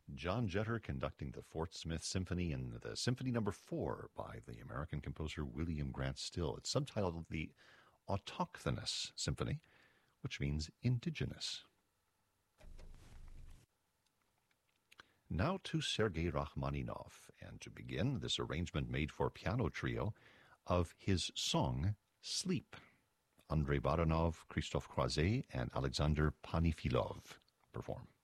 John Jetter conducting the Fort Smith Symphony and the Symphony No. 4 by the American composer William Grant Still. It's subtitled the Autochthonous Symphony, which means indigenous. Now to Sergei Rachmaninoff, and to begin, this arrangement made for piano trio of his song Sleep. Andrei Baranov, Christophe Croizet, and Alexander Panifilov perform.